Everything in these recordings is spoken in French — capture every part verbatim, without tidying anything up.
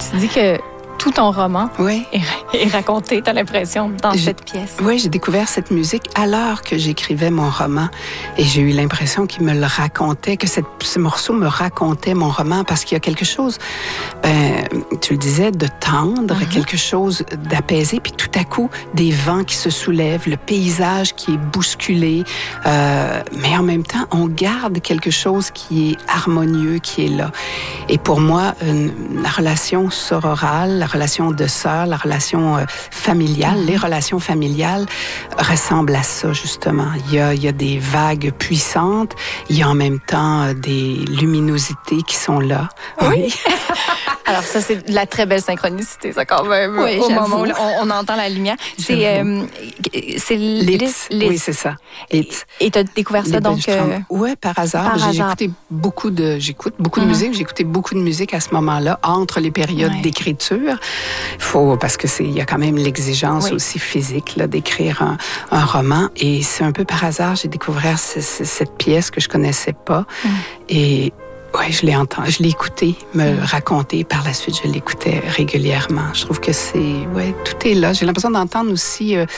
Tu dis que tout ton roman oui. est, est raconté, t'as l'impression, dans j'ai, cette pièce. Oui, j'ai découvert cette musique alors que j'écrivais mon roman et j'ai eu l'impression qu'il me le racontait, que cette, ce morceau me racontait mon roman parce qu'il y a quelque chose, ben, tu le disais, de tendre, mm-hmm. quelque chose d'apaisé, puis tout à coup, des vents qui se soulèvent, le paysage qui est bousculé, euh, mais en même temps, on garde quelque chose qui est harmonieux, qui est là. Et pour moi, une, la relation sororale, la relation de sœur, la relation euh, familiale, mm-hmm. les relations familiales ressemblent à ça, justement. Il y a, il y a des vagues puissantes, il y a en même temps euh, des luminosités qui sont là. Oui. Alors ça, c'est de la très belle synchronicité, ça, quand même, oui, au j'avoue. moment où on, on entend la lumière. C'est, euh, c'est Litz. Oui, c'est ça. Litz. Et tu as découvert ça, donc... Euh... Oui, par hasard. Par j'ai hasard. écouté beaucoup de, j'écoute beaucoup de mm-hmm. musique. J'ai écouté beaucoup de musique à ce moment-là, entre les périodes ouais. d'écriture. Faut, parce que c'est, il y a quand même l'exigence oui. aussi physique, là, d'écrire un, un roman. Et c'est un peu par hasard, j'ai découvert ce, ce, cette pièce que je connaissais pas. Mm. Et... Oui, je l'ai entendu, je l'ai écouté me mmh. raconter. Par la suite, je l'écoutais régulièrement. Je trouve que c'est, ouais, tout est là. J'ai l'impression d'entendre aussi euh,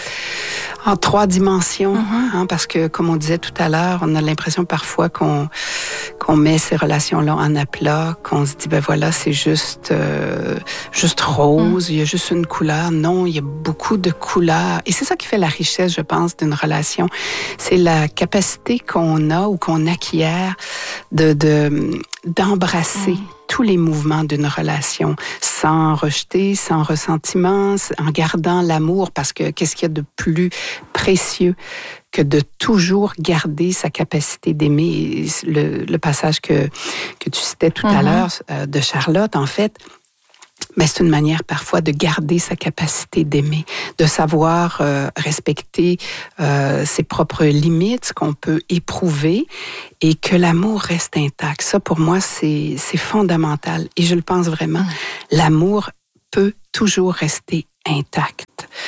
en trois dimensions, mmh. hein, parce que, comme on disait tout à l'heure, on a l'impression parfois qu'on qu'on met ces relations-là en aplat, qu'on se dit, ben voilà, c'est juste euh, juste rose, mmh. il y a juste une couleur. Non, il y a beaucoup de couleurs. Et c'est ça qui fait la richesse, je pense, d'une relation. C'est la capacité qu'on a ou qu'on acquiert de... de d'embrasser mmh. tous les mouvements d'une relation sans rejeter, sans ressentiment, en gardant l'amour, parce que qu'est-ce qu'il y a de plus précieux que de toujours garder sa capacité d'aimer. Le, le passage que, que tu citais tout mmh. à l'heure euh, de Charlotte, en fait, mais c'est une manière parfois de garder sa capacité d'aimer, de savoir euh, respecter euh, ses propres limites, ce qu'on peut éprouver, et que l'amour reste intact. Ça, pour moi, c'est, c'est fondamental. Et je le pense vraiment. Mmh. L'amour peut toujours rester intact.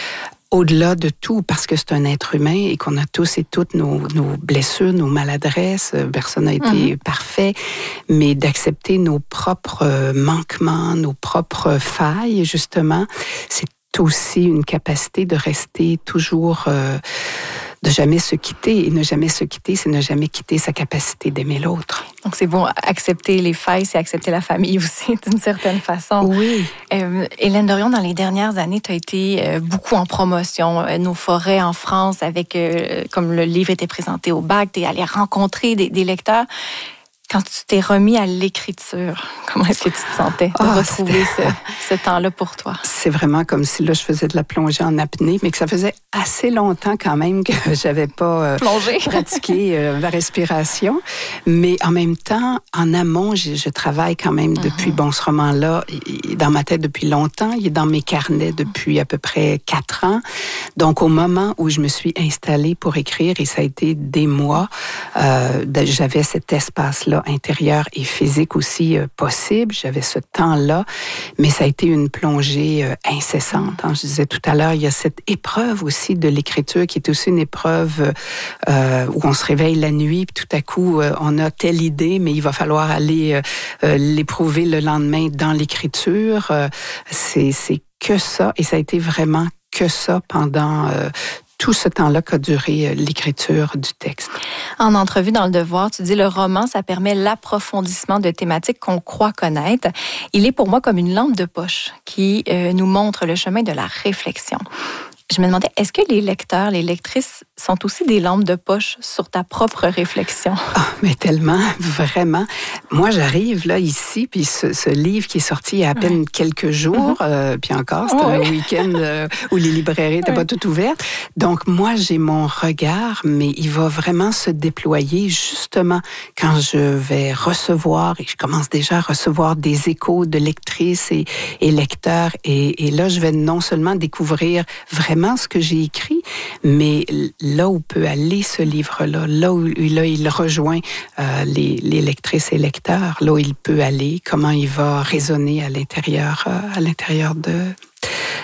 Au-delà de tout, parce que c'est un être humain et qu'on a tous et toutes nos, nos blessures, nos maladresses, personne n'a été mmh. parfait, mais d'accepter nos propres manquements, nos propres failles, justement, c'est aussi une capacité de rester toujours... Euh, de jamais se quitter. Et ne jamais se quitter, c'est ne jamais quitter sa capacité d'aimer l'autre. Donc, c'est bon, accepter les failles, c'est accepter la famille aussi, d'une certaine façon. Oui. Euh, Hélène Dorion, dans les dernières années, tu as été euh, beaucoup en promotion. Euh, Nos forêts en France, avec, euh, comme le livre était présenté au bac, tu es allé rencontrer des, des lecteurs. Quand tu t'es remis à l'écriture, comment est-ce que tu te sentais de oh, retrouver ce, ce temps-là pour toi? C'est vraiment comme si là, je faisais de la plongée en apnée, mais que ça faisait assez longtemps quand même que j'avais pas euh, pratiqué euh, la respiration. Mais en même temps, en amont, je, je travaille quand même depuis, mm-hmm. bon, ce roman-là, il est dans ma tête depuis longtemps, il est dans mes carnets depuis à peu près quatre ans. Donc, au moment où je me suis installée pour écrire, et ça a été des mois, euh, j'avais cet espace-là intérieur et physique aussi euh, possible. J'avais ce temps-là, mais ça a été une plongée euh, incessante. Hein. Je disais tout à l'heure, il y a cette épreuve aussi de l'écriture qui est aussi une épreuve euh, où on se réveille la nuit, puis tout à coup, euh, on a telle idée, mais il va falloir aller euh, euh, l'éprouver le lendemain dans l'écriture. Euh, c'est, c'est que ça, et ça a été vraiment que ça pendant euh, tout ce temps-là qu'a duré l'écriture du texte. En entrevue dans Le Devoir, tu dis le roman, ça permet l'approfondissement de thématiques qu'on croit connaître. Il est pour moi comme une lampe de poche qui euh, nous montre le chemin de la réflexion. Je me demandais, est-ce que les lecteurs, les lectrices sont aussi des lampes de poche sur ta propre réflexion? Ah, mais tellement, vraiment. Moi, j'arrive là, ici, puis ce, ce livre qui est sorti il y a à peine ouais. quelques jours, mm-hmm. euh, puis encore, c'était ouais. un week-end euh, où les librairies n'étaient ouais. pas toutes ouvertes. Donc, moi, j'ai mon regard, mais il va vraiment se déployer justement quand je vais recevoir, et je commence déjà à recevoir des échos de lectrices et, et lecteurs. Et, et là, je vais non seulement découvrir vraiment ce que j'ai écrit, mais là où peut aller ce livre-là, là où là, il rejoint euh, les, les lectrices et lecteurs, là où il peut aller, comment il va résonner à l'intérieur, euh, à l'intérieur de,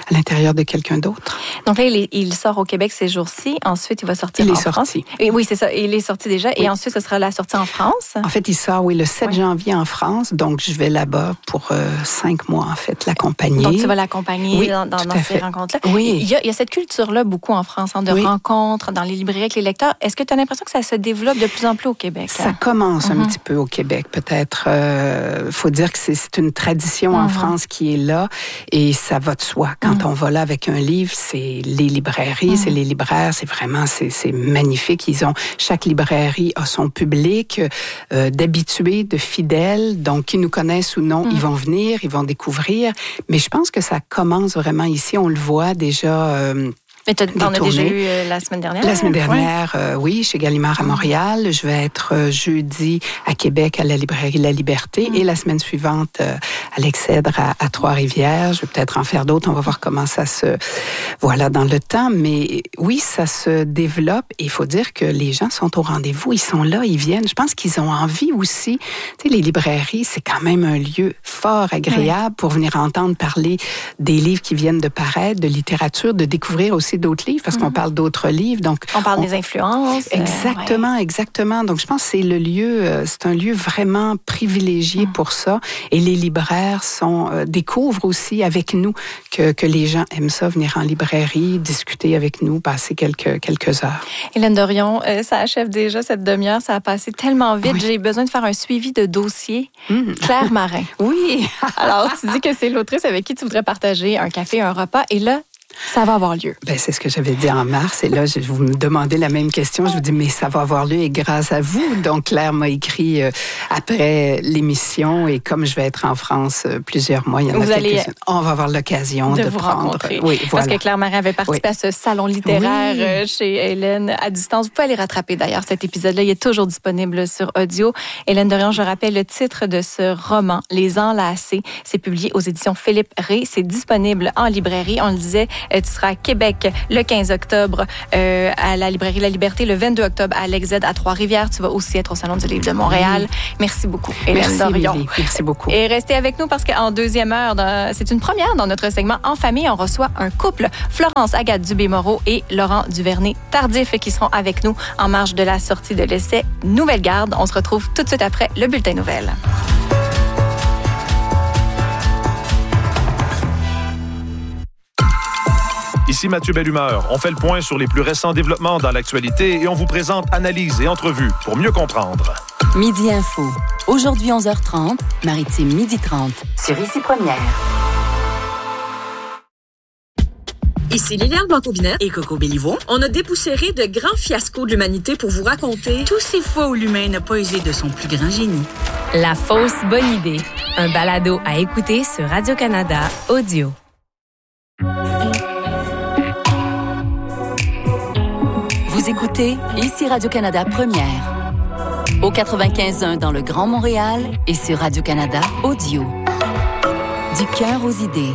à l'intérieur de quelqu'un d'autre. Donc là, il, est, il sort au Québec ces jours-ci. Ensuite, il va sortir il en est France. Sorti. Et oui, c'est ça. Il est sorti déjà. Oui. Et ensuite, ce sera la sortie en France. En fait, il sort, oui, le sept oui. janvier en France. Donc, je vais là-bas pour euh, cinq mois, en fait, l'accompagner. Donc, tu vas l'accompagner oui, dans, dans, dans ces fait. rencontres-là. Oui. Il y, a, il y a cette culture-là beaucoup en France, hein, de oui. rencontres dans les librairies avec les lecteurs. Est-ce que tu as l'impression que ça se développe de plus en plus au Québec? Ça hein? commence mm-hmm. un petit peu au Québec, peut-être. Il euh, faut dire que c'est, c'est une tradition mm-hmm. en France qui est là et ça va de soi. Quand mm-hmm. on va là avec un livre, c'est les librairies, mm-hmm. c'est les libraires, c'est vraiment, c'est, c'est magnifique. Ils ont, chaque librairie a son public euh, d'habitués, de fidèles, donc qui nous connaissent ou non, mm-hmm. ils vont venir, ils vont découvrir. Mais je pense que ça commence vraiment ici, on le voit déjà... Euh, Mais tu en as déjà eu euh, la semaine dernière? La semaine dernière, ouais. euh, oui, chez Gallimard à Montréal. Je vais être euh, jeudi à Québec à la librairie La Liberté mm. et la semaine suivante euh, à l'Excèdre à, à Trois-Rivières. Je vais peut-être en faire d'autres. On va voir comment ça se... Voilà, dans le temps. Mais oui, ça se développe et il faut dire que les gens sont au rendez-vous. Ils sont là, ils viennent. Je pense qu'ils ont envie aussi. Tu sais, les librairies, c'est quand même un lieu fort agréable ouais. pour venir entendre parler des livres qui viennent de paraître, de littérature, de découvrir aussi d'autres livres, parce mm-hmm. qu'on parle d'autres livres. Donc, on parle on... des influences. Exactement, euh, ouais. exactement. Donc, je pense que c'est le lieu, euh, c'est un lieu vraiment privilégié mm. pour ça. Et les libraires sont, euh, découvrent aussi avec nous que, que les gens aiment ça, venir en librairie, discuter avec nous, passer quelques, quelques heures. Hélène Dorion, euh, ça achève déjà cette demi-heure. Ça a passé tellement vite. Oui. J'ai besoin de faire un suivi de dossier. Mm. Claire Marin. Oui. Alors, tu dis que c'est l'autrice avec qui tu voudrais partager un café, un repas. Et là, ça va avoir lieu. Ben, c'est ce que j'avais dit en mars. Et là, je vous me demandez la même question. Je vous dis, mais ça va avoir lieu et grâce à vous. Donc, Claire m'a écrit euh, après l'émission. Et comme je vais être en France euh, plusieurs mois, il y en vous a allez quelques-unes. On va avoir l'occasion de, de vous prendre. rencontrer. Oui, voilà. Parce que Claire Marin avait participé oui. à ce salon littéraire oui. euh, chez Hélène à distance. Vous pouvez aller rattraper d'ailleurs cet épisode-là. Il est toujours disponible sur audio. Hélène Dorion, je rappelle le titre de ce roman, Les Enlacés. C'est publié aux éditions Philippe Rey. C'est disponible en librairie. On le disait, euh, tu seras à Québec le quinze octobre euh, à la librairie La Liberté, le vingt-deux octobre à l'Excèdre à Trois-Rivières. Tu vas aussi être au Salon du livre de Montréal. Oui. Merci beaucoup, Hélène Dorion. Lily. Merci beaucoup. Et restez avec nous parce qu'en deuxième heure, dans, c'est une première dans notre segment En famille. On reçoit un couple, Florence Agathe Dubé-Moreau et Laurent Duvernay-Tardif, qui seront avec nous en marge de la sortie de l'essai Nouvelle Garde. On se retrouve tout de suite après le Bulletin Nouvelles. Ici Mathieu Bellumeur. On fait le point sur les plus récents développements dans l'actualité et on vous présente analyses et entrevues pour mieux comprendre. Midi Info. Aujourd'hui onze heures trente, Maritime midi trente. Sur Ici Première. Ici Liliane Blanco-Binette et Coco Béliveau. On a dépoussiéré de grands fiascos de l'humanité pour vous raconter tous ces fois où l'humain n'a pas usé de son plus grand génie. La fausse bonne idée. Un balado à écouter sur Radio-Canada Audio. Vous écoutez Ici Radio-Canada Première. Au quatre-vingt-quinze point un dans le Grand Montréal et sur Radio-Canada Audio. Du cœur aux idées.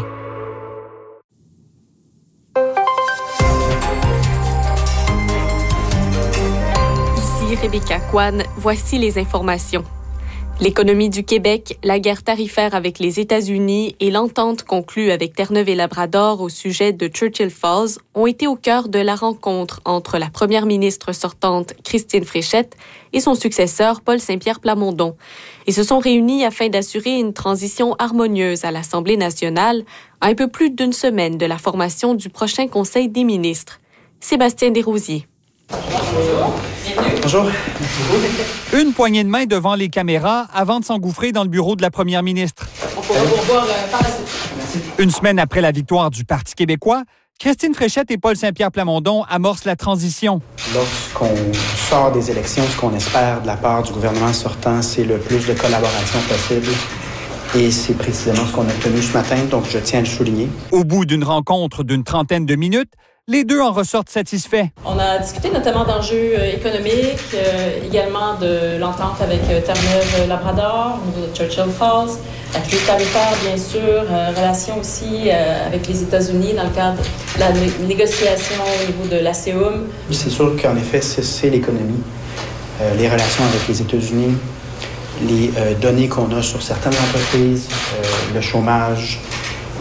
Ici Rebecca Kwan, voici les informations. L'économie du Québec, la guerre tarifaire avec les États-Unis et l'entente conclue avec Terre-Neuve et Labrador au sujet de Churchill Falls ont été au cœur de la rencontre entre la première ministre sortante Christine Fréchette et son successeur Paul Saint-Pierre Plamondon. Ils se sont réunis afin d'assurer une transition harmonieuse à l'Assemblée nationale à un peu plus d'une semaine de la formation du prochain Conseil des ministres. Sébastien Desrosiers. Bonjour. Une poignée de main devant les caméras avant de s'engouffrer dans le bureau de la première ministre. On pourra vous revoir euh, par la suite. Merci. Une semaine après la victoire du Parti québécois, Christine Fréchette et Paul Saint-Pierre Plamondon amorcent la transition. Lorsqu'on sort des élections, ce qu'on espère de la part du gouvernement sortant, c'est le plus de collaboration possible. Et c'est précisément ce qu'on a obtenu ce matin, donc je tiens à le souligner. Au bout d'une rencontre d'une trentaine de minutes, les deux en ressortent satisfaits. On a discuté notamment d'enjeux euh, économiques, euh, également de l'entente avec euh, Terre-Neuve-Labrador, au niveau de Churchill Falls, la crise tarifaire, bien sûr, euh, relations aussi euh, avec les États-Unis dans le cadre de la né- négociation au niveau de l'A C E U M. C'est sûr qu'en effet, c'est, c'est l'économie, euh, les relations avec les États-Unis, les euh, données qu'on a sur certaines entreprises, euh, le chômage.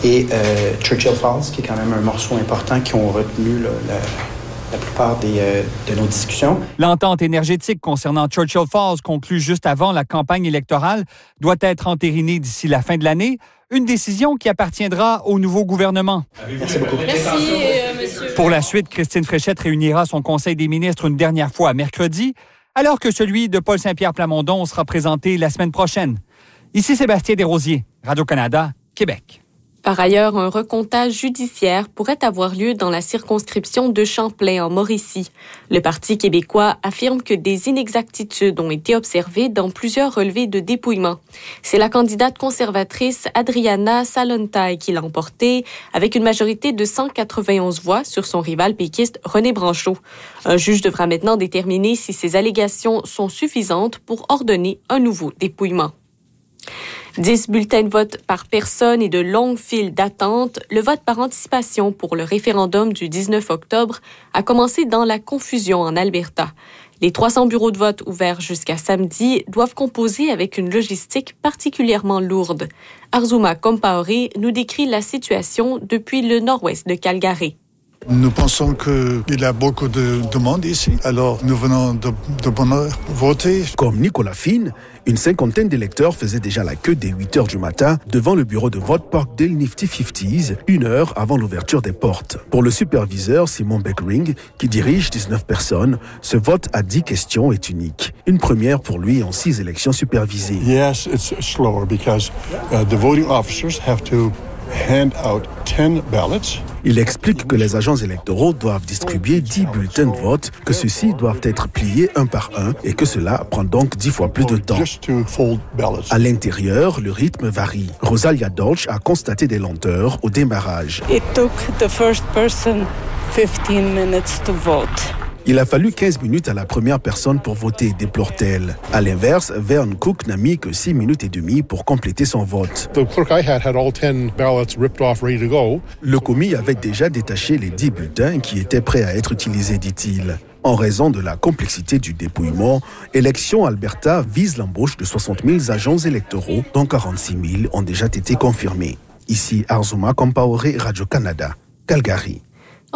et euh, Churchill Falls, qui est quand même un morceau important qui ont retenu là, la, la plupart des, euh, de nos discussions. L'entente énergétique concernant Churchill Falls, conclue juste avant la campagne électorale, doit être entérinée d'ici la fin de l'année. Une décision qui appartiendra au nouveau gouvernement. Merci beaucoup. Merci, euh, monsieur. Pour la suite, Christine Fréchette réunira son conseil des ministres une dernière fois mercredi, alors que celui de Paul Saint-Pierre Plamondon sera présenté la semaine prochaine. Ici Sébastien Desrosiers, Radio-Canada, Québec. Par ailleurs, un recomptage judiciaire pourrait avoir lieu dans la circonscription de Champlain, en Mauricie. Le Parti québécois affirme que des inexactitudes ont été observées dans plusieurs relevés de dépouillement. C'est la candidate conservatrice Adriana Salontaille qui l'a emporté, avec une majorité de cent quatre-vingt-onze voix sur son rival péquiste René Branchot. Un juge devra maintenant déterminer si ces allégations sont suffisantes pour ordonner un nouveau dépouillement. Dix bulletins de vote par personne et de longues files d'attente, le vote par anticipation pour le référendum du dix-neuf octobre a commencé dans la confusion en Alberta. Les trois cents bureaux de vote ouverts jusqu'à samedi doivent composer avec une logistique particulièrement lourde. Arzuma Compaoré nous décrit la situation depuis le nord-ouest de Calgary. Nous pensons qu'il y a beaucoup de demandes ici, alors nous venons de, de bonne heure voter. Comme Nicolas Finn, une cinquantaine d'électeurs faisaient déjà la queue dès huit heures du matin devant le bureau de vote Parkdale Nifty cinquante, une heure avant l'ouverture des portes. Pour le superviseur Simon Beckering, qui dirige dix-neuf personnes, ce vote à dix questions est unique. Une première pour lui en six élections supervisées. Yes, it's slower because uh, the voting officers have to hand out ten ballots. Il explique que les agents électoraux doivent distribuer dix bulletins de vote, que ceux-ci doivent être pliés un par un et que cela prend donc dix fois plus de temps. À l'intérieur, le rythme varie. Rosalia Dolch a constaté des lenteurs au démarrage. It took the first person fifteen minutes to vote. Il a fallu quinze minutes à la première personne pour voter, déplore-t-elle. À l'inverse, Vern Cook n'a mis que six minutes et demie pour compléter son vote. The clerk I had had all ten ballots ripped off, ready to go. Le commis avait déjà détaché les dix bulletins qui étaient prêts à être utilisés, dit-il. En raison de la complexité du dépouillement, Élections Alberta vise l'embauche de soixante mille agents électoraux, dont quarante-six mille ont déjà été confirmés. Ici Arzuma Compaoré, Radio-Canada, Calgary.